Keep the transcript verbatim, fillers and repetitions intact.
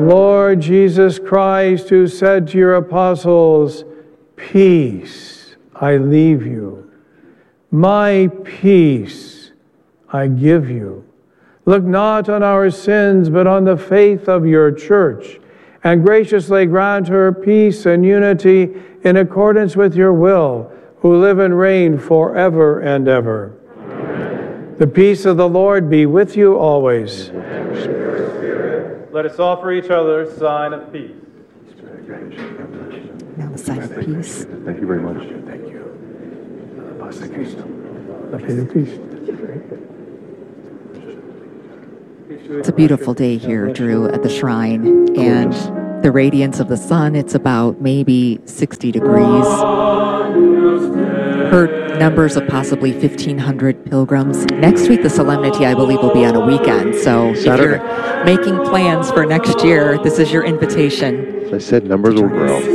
Lord Jesus Christ, who said to your apostles, "Peace I leave you, my peace I give you." Look not on our sins, but on the faith of your church, and graciously grant her peace and unity in accordance with your will, who live and reign forever and ever. Amen. The peace of the Lord be with you always. And with your spirit. Let us offer each other a sign of peace. Now the sign of peace. Thank you very much. Thank you. The peace. It's a beautiful day here, Drew, at the shrine, and the radiance of the sun, it's about maybe sixty degrees. Heard numbers of possibly fifteen hundred pilgrims. Next week, the solemnity, I believe, will be on a weekend, so Saturday. if you're making plans for next year, this is your invitation. As I said, numbers will grow.